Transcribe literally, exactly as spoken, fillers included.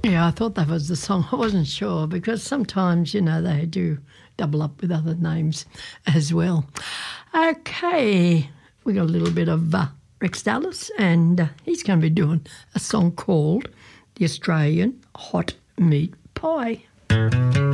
Yeah, I thought that was the song. I wasn't sure because sometimes, you know, they do double up with other names as well. Okay, we got a little bit of uh, Rex Dallas, and uh, he's going to be doing a song called The Australian Hot Meat Pie.